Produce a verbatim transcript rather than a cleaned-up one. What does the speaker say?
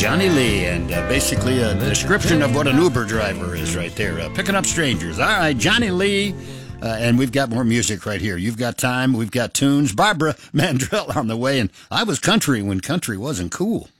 Johnny Lee, and uh, basically a description of what an Uber driver is right there, uh, picking up strangers. All right, Johnny Lee, uh, and we've got more music right here. You've got time, we've got tunes. Barbara Mandrell on the way, and I was country when country wasn't cool.